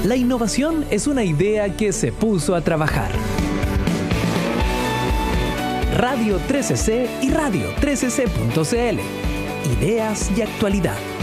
La innovación es una idea que se puso a trabajar. Radio 13C y radio13c.cl. Ideas y actualidad.